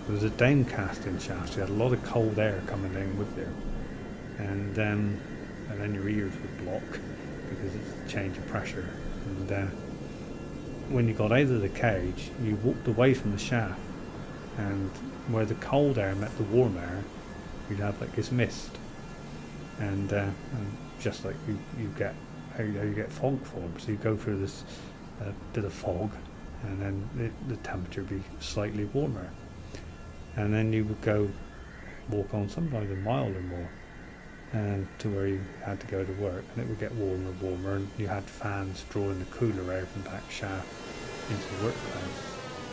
It was a downcasting shaft, so you had a lot of cold air coming down with you. And then your ears would block because it's a change of pressure. And when you got out of the cage, you walked away from the shaft, and where the cold air met the warm air, you'd have like this mist. And just like you get how you get fog formed, so you go through this bit of fog, and then the temperature would be slightly warmer, and then you would go walk on sometimes a mile or more, and to where you had to go to work, and it would get warmer and warmer, and you had fans drawing the cooler air from that shaft into the workplace.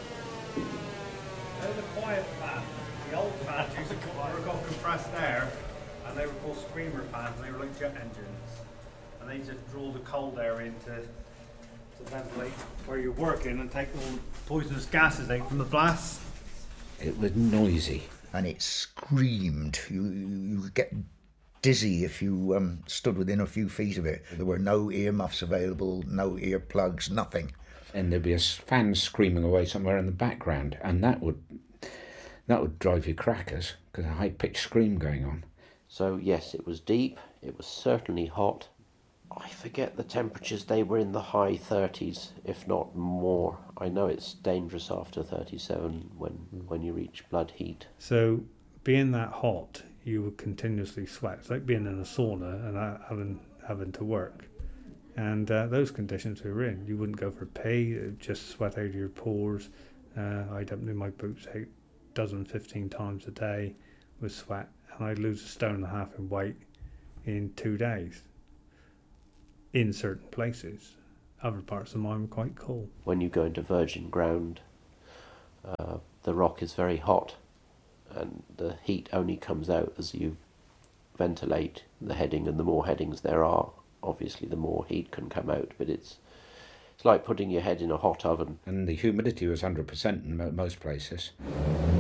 They're the quiet fans. The old fans used to called compressed air, and they were called screamer fans, and they were like jet engines, and they just draw the cold air in to ventilate where you're working and take all the poisonous gases out from the blasts. It was noisy. And it screamed. You would get dizzy if you stood within a few feet of it. There were no earmuffs available, no earplugs, nothing. And there'd be a fan screaming away somewhere in the background, and that would drive you crackers, because a high-pitched scream going on. So yes, it was deep, it was certainly hot. I forget the temperatures, they were in the high 30s, if not more. I know it's dangerous after 37 when you reach blood heat. So being that hot, you would continuously sweat. It's like being in a sauna and having to work. And those conditions we were in, you wouldn't go for pee, it would just sweat out of your pores. I'd empty my boots out 15 times a day with sweat, and I'd lose 1.5 stone in weight in 2 days in certain places. Other parts of mine were quite cool. When you go into virgin ground, the rock is very hot, and the heat only comes out as you ventilate the heading, and the more headings there are, obviously the more heat can come out, but it's like putting your head in a hot oven. And the humidity was 100% in most places.